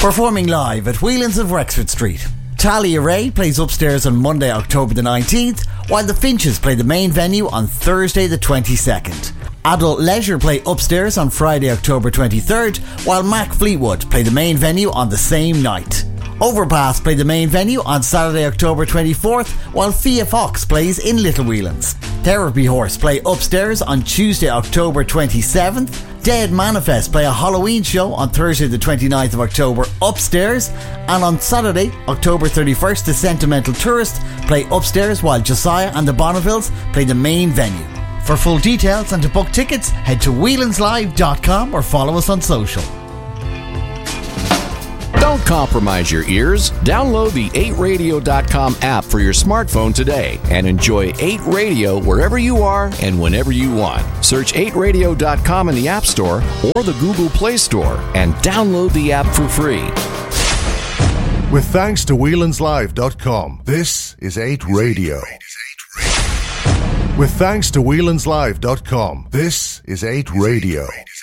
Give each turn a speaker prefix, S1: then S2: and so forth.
S1: Performing live at Whelan's of Wexford Street. Talia Ray plays upstairs on Monday, October the 19th, while the Finches play the main venue on Thursday the 22nd. Adult Leisure play upstairs on Friday, October 23rd, while Mac Fleetwood play the main venue on the same night. Overpass play the main venue on Saturday, October 24th, while Fia Fox plays in Little Whelan's. Therapy Horse play upstairs on Tuesday, October 27th. Dead Manifest play a Halloween show on Thursday the 29th of October upstairs, and on Saturday, October 31st, the Sentimental Tourist play upstairs, while Josiah and the Bonnevilles play the main venue. For full details and to book tickets, head to whelanslive.com or follow us on social.
S2: Don't compromise your ears. Download the 8radio.com app for your smartphone today and enjoy 8 Radio wherever you are and whenever you want. Search 8radio.com in the App Store or the Google Play Store and download the app for free.
S3: With thanks to whelanslive.com, this is 8 Radio. With thanks to whelanslive.com, this is 8 Radio.